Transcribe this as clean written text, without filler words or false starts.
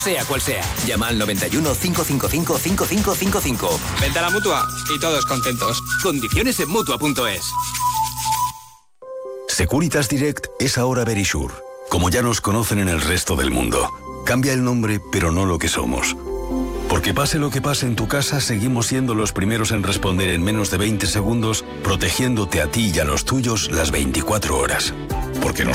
Sea cual sea, llama al 91 555 5555. Vente a la Mutua y todos contentos. Condiciones en Mutua.es. Securitas Direct es ahora Verisure, como ya nos conocen en el resto del mundo. Cambia el nombre, pero no lo que somos. Porque pase lo que pase en tu casa, seguimos siendo los primeros en responder en menos de 20 segundos, protegiéndote a ti y a los tuyos las 24 horas. Porque